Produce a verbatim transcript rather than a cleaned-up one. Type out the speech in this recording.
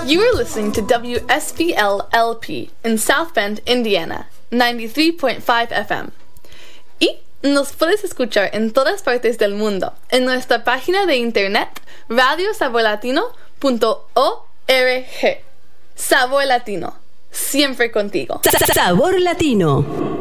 You are listening to W S B L L P in South Bend, Indiana, ninety-three point five F M. Y nos puedes escuchar en todas partes del mundo en nuestra página de internet radio sabor latino punto org. Sabor Latino, siempre contigo. Sabor Latino.